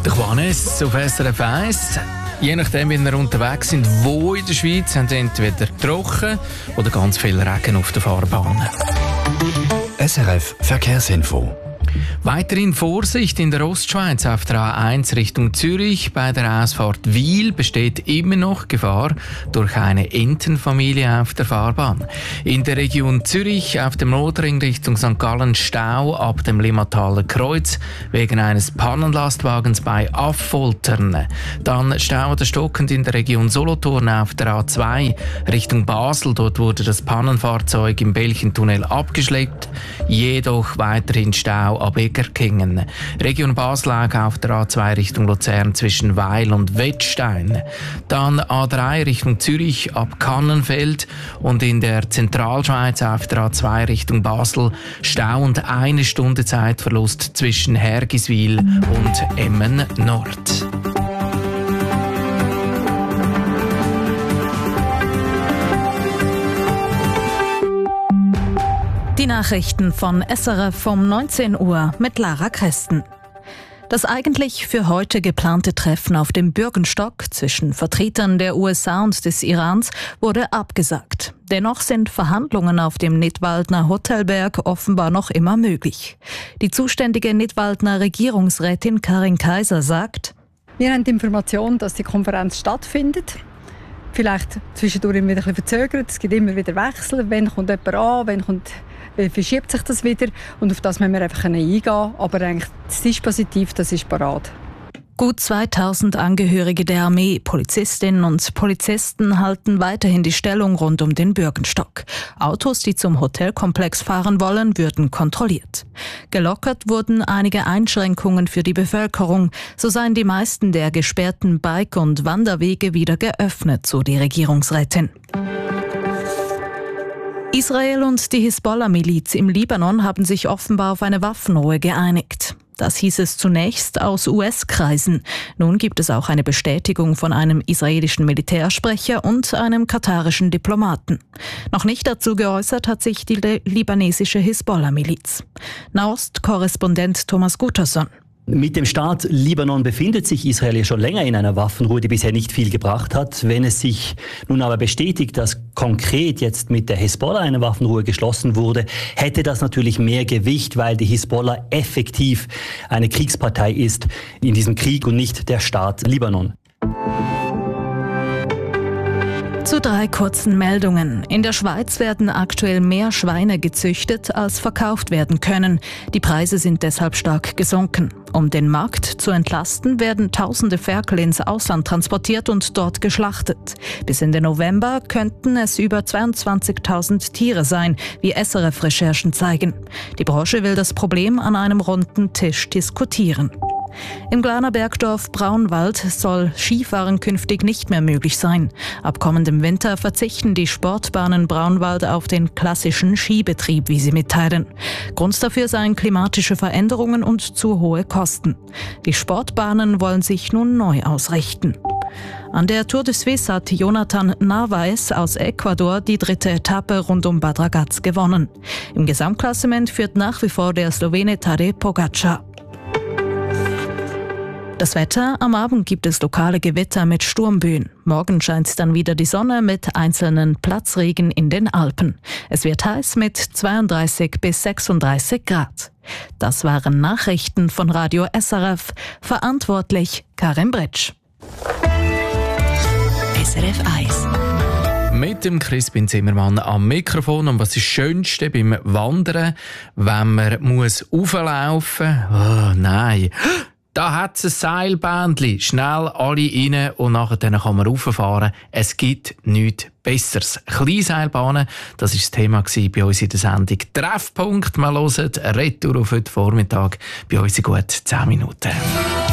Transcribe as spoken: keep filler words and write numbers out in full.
Der Juanes auf S R F eins. Je nachdem, wie wir unterwegs sind, wo in der Schweiz, haben entweder trocken oder ganz viel Regen auf der Fahrbahn. S R F Verkehrsinfo. Weiterhin Vorsicht in der Ostschweiz auf der A eins Richtung Zürich. Bei der Ausfahrt Wil besteht immer noch Gefahr durch eine Entenfamilie auf der Fahrbahn. In der Region Zürich auf dem Nordring Richtung Sankt Gallen Stau ab dem Limmataler Kreuz wegen eines Pannenlastwagens bei Affoltern. Dann Stau oder stockend in der Region Solothurn auf der A zwei Richtung Basel. Dort wurde das Pannenfahrzeug im Belchentunnel abgeschleppt, jedoch weiterhin Stau ab Egerkingen. Region Basel auch auf der A zwei Richtung Luzern zwischen Weil und Wettstein. Dann A drei Richtung Zürich ab Kannenfeld und in der Zentralschweiz auf der A zwei Richtung Basel Stau und eine Stunde Zeitverlust zwischen Hergiswil und Emmen Nord. Die Nachrichten von S R F um neunzehn Uhr mit Lara Kresten. Das eigentlich für heute geplante Treffen auf dem Bürgenstock zwischen Vertretern der U S A und des Irans wurde abgesagt. Dennoch sind Verhandlungen auf dem Nidwaldner Hotelberg offenbar noch immer möglich. Die zuständige Nidwaldner Regierungsrätin Karin Kaiser sagt: Wir haben die Information, dass die Konferenz stattfindet. Vielleicht zwischendurch immer wieder ein bisschen verzögert. Es gibt immer wieder Wechsel. Wann kommt jemand an, wann kommt verschiebt sich das wieder, und auf das müssen wir einfach eingehen. Aber eigentlich das Dispositiv, das ist parat. Gut zweitausend Angehörige der Armee, Polizistinnen und Polizisten halten weiterhin die Stellung rund um den Bürgenstock. Autos, die zum Hotelkomplex fahren wollen, würden kontrolliert. Gelockert wurden einige Einschränkungen für die Bevölkerung. So seien die meisten der gesperrten Bike- und Wanderwege wieder geöffnet, so die Regierungsrätin. Israel und die Hisbollah-Miliz im Libanon haben sich offenbar auf eine Waffenruhe geeinigt. Das hieß es zunächst aus U S-Kreisen. Nun gibt es auch eine Bestätigung von einem israelischen Militärsprecher und einem katarischen Diplomaten. Noch nicht dazu geäußert hat sich die libanesische Hisbollah-Miliz. Nahost-Korrespondent Thomas Guterson. Mit dem Staat Libanon befindet sich Israel schon länger in einer Waffenruhe, die bisher nicht viel gebracht hat. Wenn es sich nun aber bestätigt, dass konkret jetzt mit der Hisbollah eine Waffenruhe geschlossen wurde, hätte das natürlich mehr Gewicht, weil die Hisbollah effektiv eine Kriegspartei ist in diesem Krieg und nicht der Staat Libanon. Zu drei kurzen Meldungen. In der Schweiz werden aktuell mehr Schweine gezüchtet, als verkauft werden können. Die Preise sind deshalb stark gesunken. Um den Markt zu entlasten, werden tausende Ferkel ins Ausland transportiert und dort geschlachtet. Bis Ende November könnten es über zweiundzwanzigtausend Tiere sein, wie S R F-Recherchen zeigen. Die Branche will das Problem an einem runden Tisch diskutieren. Im Glaner Bergdorf Braunwald soll Skifahren künftig nicht mehr möglich sein. Ab kommendem Winter verzichten die Sportbahnen Braunwald auf den klassischen Skibetrieb, wie sie mitteilen. Grund dafür seien klimatische Veränderungen und zu hohe Kosten. Die Sportbahnen wollen sich nun neu ausrichten. An der Tour de Suisse hat Jonathan Narvaez aus Ecuador die dritte Etappe rund um Bad Ragaz gewonnen. Im Gesamtklassement führt nach wie vor der Slowene Tadej Pogačar. Das Wetter: Am Abend gibt es lokale Gewitter mit Sturmböen. Morgen scheint dann wieder die Sonne mit einzelnen Platzregen in den Alpen. Es wird heiß mit zweiunddreißig bis sechsunddreißig Grad. Das waren Nachrichten von Radio S R F. Verantwortlich Karin Bretsch. S R F eins. Mit dem Crispin Zimmermann am Mikrofon. Und was ist das Schönste beim Wandern, wenn man muss rauflaufen muss? Oh nein! Da hat es ein Seilbändchen. Schnell alle rein und nachher kann man rauffahren. Es gibt nichts Besseres. Kleinseilbahnen, das war das Thema bei uns in der Sendung Treffpunkt. Wir hören Retour auf heute Vormittag bei uns in gut zehn Minuten.